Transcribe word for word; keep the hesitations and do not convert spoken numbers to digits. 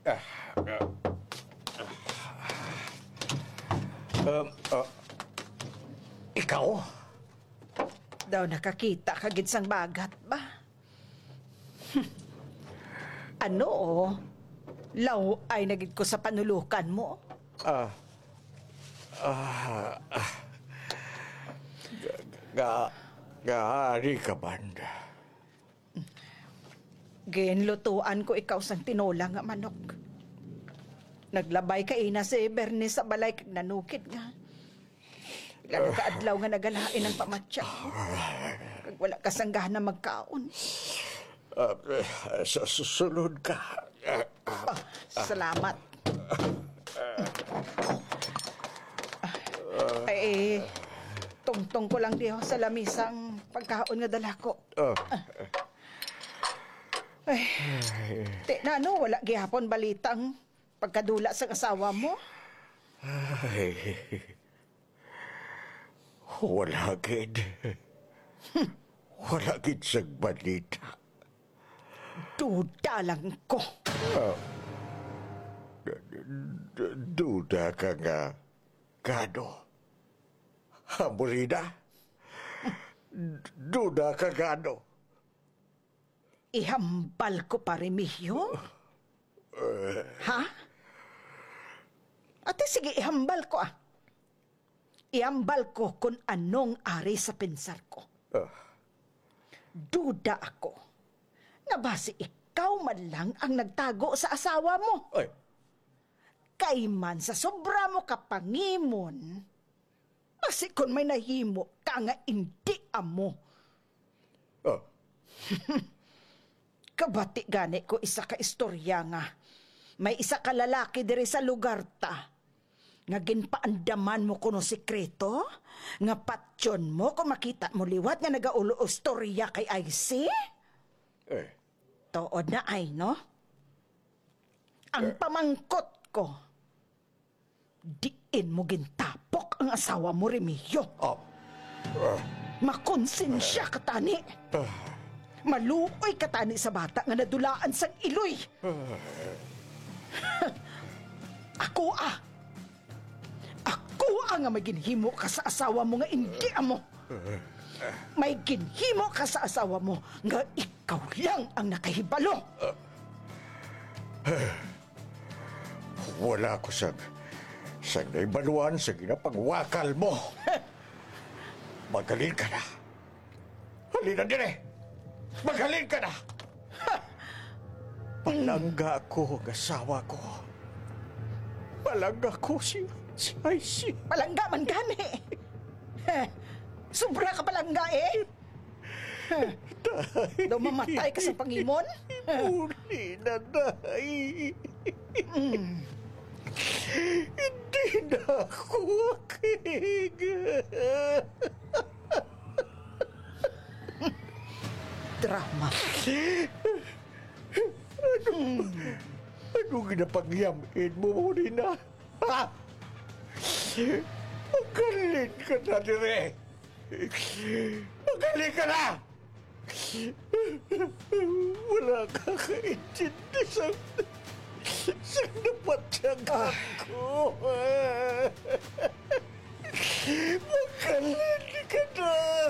Um, uh, ikaw? Daw nakakita kagid sang bagat ba? Hm. Ano oh? Law ay nagid ko sa panulukan mo? Ah, ah, ah, ga, gaari ka banda. Ginlutuan ko ikaw sang tinola nga manok. Naglabay ka ina si Bernie sa balay kag nanukit nga. Lalo ka adlaw nga nagalain ang pamatya. Kag wala ka sanggahan na magkaon. Uh, sa susunod ka. Oh, salamat. Ay, tungtong ko lang diho sa lamisang pagkaon nga dala ko. Uh, Ay, ti na ano, wala gihapon balitang pagkadula sa asawa mo? Ay, wala gid. Wala gid sa balita. Duda lang ko. Uh, duda ka nga, Gado. Hamburida? Duda ka, Gado. Ihambal ko pa, Remigio? Uh, ha? Ate, sige, ihambal ko ah. Ihambal ko kung anong ari sa pensar ko. uh, Duda ako. Nga base ikaw man lang ang nagtago sa asawa mo. ay, Kay man sa sobra mo kapangimon, base kung may nahimo ka nga hindi amo. uh, Kabati gani ko isa ka istorya nga. May isa ka lalaki diri sa lugar ta. Nga ginpaandaman mo kuno sekreto? Nga patsyon mo kung makita mo liwat nga nagaulo o storya kay I C? eh, Tood na ay, no? Ang pamangkot ko, diin mo gintapok ang asawa mo, Remigio. oh, uh, Makonsensya ka tani. uh, Maluoy ka tani sa bata nga nadulaan sang iloy. Ako ah. Ako ah nga may ginhimo ka sa asawa mo nga hindi amo. May ginhimo ka sa asawa mo nga ikaw lang ang nakahibalo. wala ko sa sa naibaluan sa ginapangwakal mo. Magaling ka na. Halina din eh. Magaling ka na. Palangga ko ang asawa ko. Palangga ko si, si I C. Palangga man gani. Sobra ka palangga eh. Daw mamatay ka sa pangimon. Uli na, Day. Mm. Hindi na ako akig. Drama. Ano? Ano ginapagyamin mo mo rin na? Ha? Magaling ka na, dire. Magaling ka na! Wala ka kaintindi sa... sa napatyagan ko. Magaling ka na!